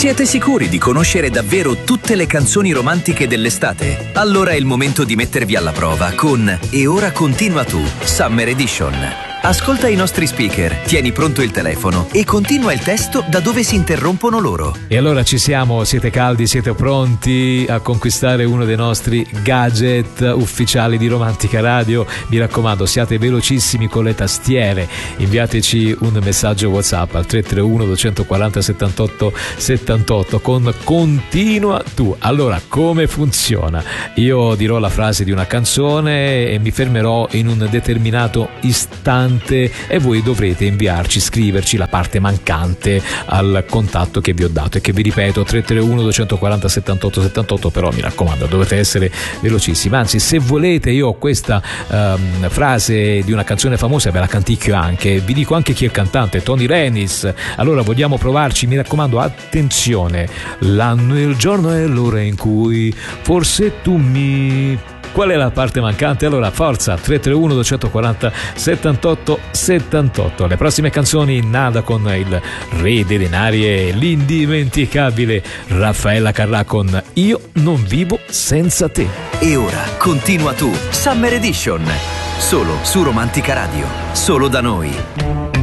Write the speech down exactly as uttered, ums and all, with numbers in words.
Siete sicuri di conoscere davvero tutte le canzoni romantiche dell'estate? Allora è il momento di mettervi alla prova con E ora continua tu, Summer Edition. Ascolta i nostri speaker, tieni pronto il telefono e continua il testo da dove si interrompono loro. E allora ci siamo, siete caldi, siete pronti a conquistare uno dei nostri gadget ufficiali di Romantica Radio? Mi raccomando, siate velocissimi con le tastiere, inviateci un messaggio WhatsApp al tre tre uno due quattro zero settantotto settantotto con continua tu. Allora, come funziona? Io dirò la frase di una canzone e mi fermerò in un determinato istante e voi dovrete inviarci, scriverci la parte mancante al contatto che vi ho dato e che vi ripeto tre tre uno due quattro zero settantotto settantotto, però mi raccomando dovete essere velocissimi, anzi se volete io ho questa um, frase di una canzone famosa, ve la canticchio anche, vi dico anche chi è il cantante, Tony Renis. Allora vogliamo provarci, mi raccomando attenzione, l'anno, il giorno e l'ora in cui forse tu mi... Qual è la parte mancante? Allora forza, tre tre uno due quattro zero settantotto settantotto. Le prossime canzoni nada con il re dei denari e l'indimenticabile Raffaella Carrà con Io non vivo senza te. E ora continua tu, Summer Edition, solo su Romantica Radio, solo da noi.